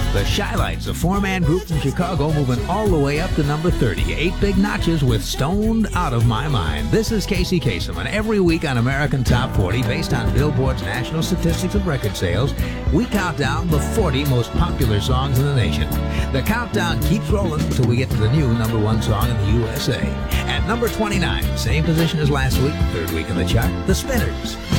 The Shy-Lights, a four-man group from Chicago, moving all the way up to number 30. 8 big notches with Stoned Out of My Mind. This is Casey Kasem, and every week on American Top 40, based on Billboard's national statistics of record sales, we count down the 40 most popular songs in the nation. The countdown keeps rolling until we get to the new number one song in the USA. At number 29, same position as last week, third week in the chart, The Spinners.